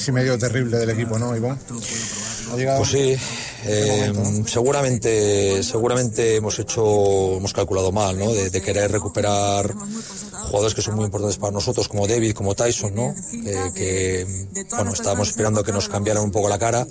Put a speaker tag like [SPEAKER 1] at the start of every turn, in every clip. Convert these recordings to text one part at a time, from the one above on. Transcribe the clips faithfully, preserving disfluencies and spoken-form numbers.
[SPEAKER 1] y medio terrible del equipo, ¿no, Ivonne?
[SPEAKER 2] Pues sí, eh, seguramente seguramente hemos hecho hemos calculado mal, ¿no? De, de querer recuperar jugadores que son muy importantes para nosotros, como David, como Tyson, ¿no? Eh, que bueno, estábamos esperando que nos cambiaran un poco la cara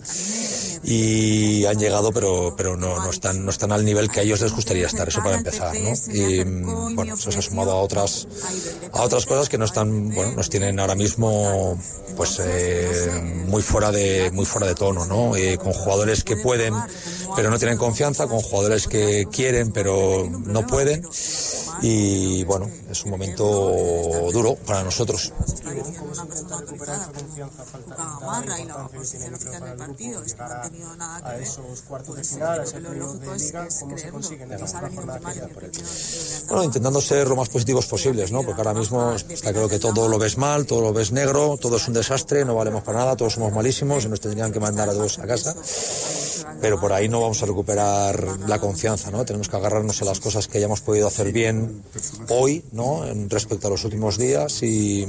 [SPEAKER 2] y han llegado, pero pero no no están no están al nivel que a ellos les gustaría estar, eso para empezar, ¿no? Y bueno, eso se ha sumado a otras a otras cosas que no están, bueno, nos tienen ahora mismo pues eh, muy fuera de muy fuera de tono, ¿no? Eh, con jugadores que pueden pero no tienen confianza, con jugadores que quieren pero no pueden, y bueno, es un momento duro para nosotros.
[SPEAKER 3] ¿Cómo se intenta recuperar esa confianza, falta de importancia que tiene para el grupo, llegar a, a esos cuartos de final, a ese periodo de liga? ¿Cómo se consiguen en la jornada que queda por el?
[SPEAKER 2] Bueno, intentando ser lo más positivos posibles, ¿no? Porque ahora mismo está claro que todo lo ves mal, todo lo ves negro, todo es un desastre, no valemos para nada, todos somos malísimos y nos tendrían que mandar a todos a casa. Pero por ahí no vamos a recuperar la confianza, ¿no? Tenemos que agarrarnos a las cosas que hayamos podido hacer bien hoy, ¿no? En respecto a los últimos días y,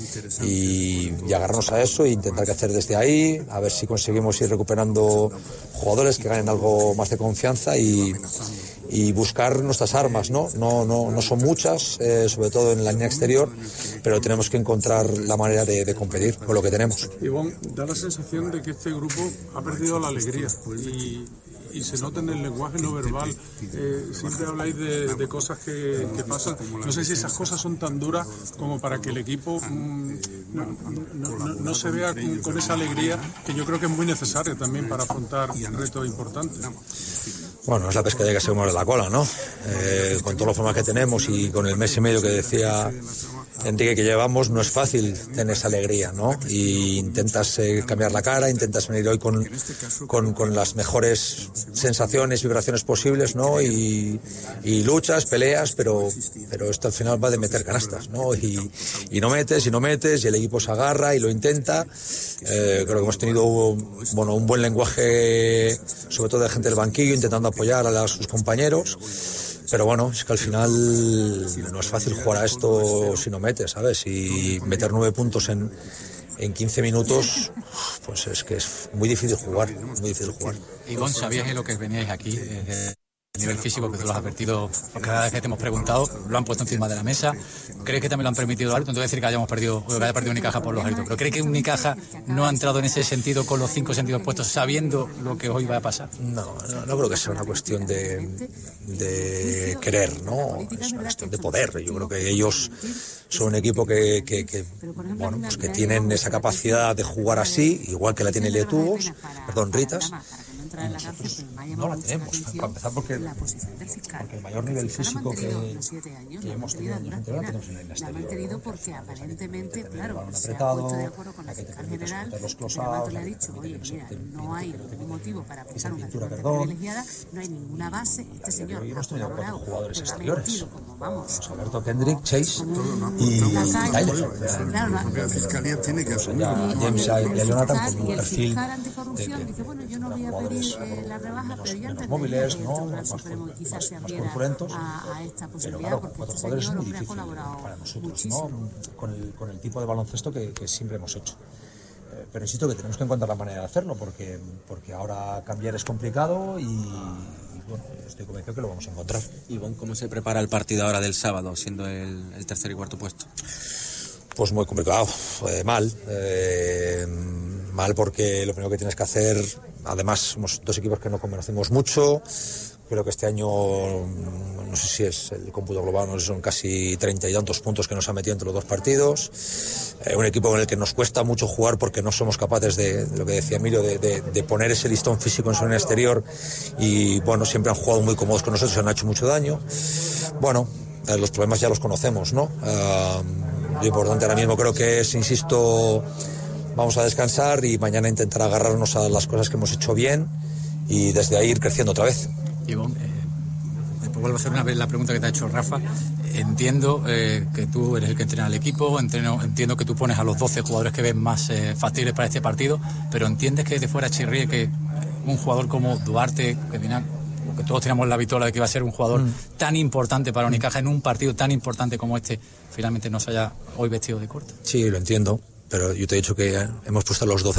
[SPEAKER 2] y, y agarrarnos a eso e intentar que hacer desde ahí, a ver si conseguimos ir recuperando jugadores que ganen algo más de confianza y, y buscar nuestras armas, ¿no? No, no, no son muchas, eh, sobre todo en la línea exterior, pero tenemos que encontrar la manera de, de competir con lo que tenemos.
[SPEAKER 4] Ivonne, da la sensación de que este grupo ha perdido la alegría y, y se nota en el lenguaje no verbal. Eh, siempre habláis de, de cosas que, que pasan. No sé si esas cosas son tan duras como para que el equipo mmm, no, no, no, no se vea con, con esa alegría, que yo creo que es muy necesaria también para afrontar retos importantes.
[SPEAKER 2] Bueno, es la pescadilla que se muerde la cola, ¿no? Eh, con todos los formas que tenemos y con el mes y medio que decía Enrique que llevamos, no es fácil tener esa alegría, ¿no? Y intentas eh, cambiar la cara, intentas venir hoy con, con, con las mejores sensaciones, vibraciones posibles, ¿no? Y, y luchas, peleas, pero, pero esto al final va de meter canastas, ¿no? Y, y no metes, y no metes, y el equipo se agarra y lo intenta. Eh, creo que hemos tenido, bueno, un buen lenguaje, sobre todo de gente del banquillo, intentando apoyar a, la, a sus compañeros. Pero bueno, es que al final no es fácil jugar a esto si no metes, ¿sabes? Y meter nueve puntos en, en quince minutos, pues es que es muy difícil jugar, muy difícil jugar.
[SPEAKER 5] Ivonne, ¿sabías en lo que veníais aquí? Eh, el nivel físico que tú lo has advertido, porque cada vez que te hemos preguntado, lo han puesto encima de la mesa. ¿Crees que también lo han permitido algo? Entonces decir que hayamos perdido, o que haya perdido Unicaja por los árbitros. ¿Pero crees que Unicaja no ha entrado en ese sentido con los cinco sentidos puestos, sabiendo lo que hoy va a pasar?
[SPEAKER 2] No, no, no creo que sea una cuestión de, de querer, ¿no? Es una cuestión de poder. Yo creo que ellos son un equipo que, que, que bueno, pues que tienen esa capacidad de jugar así, igual que la tiene Letubos, perdón, Ritas. Nosotros no la tenemos, para empezar porque, porque el mayor nivel físico que, que hemos tenido en la interior tenemos en el exterior.
[SPEAKER 6] Porque aparentemente, claro,
[SPEAKER 2] se ha puesto de acuerdo con la fiscal general,
[SPEAKER 6] los closados, le ha dicho, oye, mira, no hay ningún motivo para aplicar una figura privilegiada, no hay ninguna base, este señor ha colaborado,
[SPEAKER 2] jugadores exteriores,
[SPEAKER 6] como vamos,
[SPEAKER 2] Alberto Kendrick, Chase y Tyler.
[SPEAKER 6] La
[SPEAKER 7] fiscalía tiene que asumir.
[SPEAKER 2] James y Jonathan con un perfil
[SPEAKER 6] anticorrupción dice, bueno, yo no voy a pedir eh, la rebaja, pero ya antes
[SPEAKER 2] móviles,
[SPEAKER 6] de
[SPEAKER 2] ¿no?
[SPEAKER 6] más, más, más
[SPEAKER 2] se corpulentos,
[SPEAKER 6] a, a esta posibilidad,
[SPEAKER 2] pero claro,
[SPEAKER 6] porque
[SPEAKER 2] cuatro
[SPEAKER 6] este
[SPEAKER 2] jugadores es
[SPEAKER 6] señor
[SPEAKER 2] muy
[SPEAKER 6] ha
[SPEAKER 2] difícil para nosotros, ¿no? Con el, con el tipo de baloncesto que, que siempre hemos hecho. Eh, pero insisto que tenemos que encontrar la manera de hacerlo, porque, porque ahora cambiar es complicado y, y bueno, estoy convencido que lo vamos a encontrar.
[SPEAKER 8] Ivonne, ¿cómo se prepara el partido ahora del sábado, siendo el, el tercer y cuarto puesto?
[SPEAKER 2] Pues muy complicado, eh, mal, eh, mal porque lo primero que tienes que hacer, además somos dos equipos que no conocemos mucho, creo que este año, no sé si es el cómputo global, no sé, son casi treinta y tantos puntos que nos han metido entre los dos partidos, eh, un equipo con el que nos cuesta mucho jugar porque no somos capaces de, de lo que decía Emilio, de, de, de poner ese listón físico en su exterior y bueno, siempre han jugado muy cómodos con nosotros y han hecho mucho daño. Bueno, eh, los problemas ya los conocemos, ¿no? Uh, Lo importante ahora mismo creo que es, insisto, vamos a descansar y mañana intentar agarrarnos a las cosas que hemos hecho bien y desde ahí ir creciendo otra vez.
[SPEAKER 5] Ivonne, eh, después vuelvo a hacer una vez la pregunta que te ha hecho Rafa. Entiendo eh, que tú eres el que entrena al equipo, entreno, entiendo que tú pones a los doce jugadores que ves más eh, factibles para este partido, pero entiendes que de fuera chirríe que un jugador como Duarte, que viene, que todos teníamos la vitola de que iba a ser un jugador mm. tan importante para Unicaja en un partido tan importante como este, finalmente no se haya hoy vestido de corto.
[SPEAKER 2] Sí, lo entiendo. pero yo te he dicho que hemos puesto los doce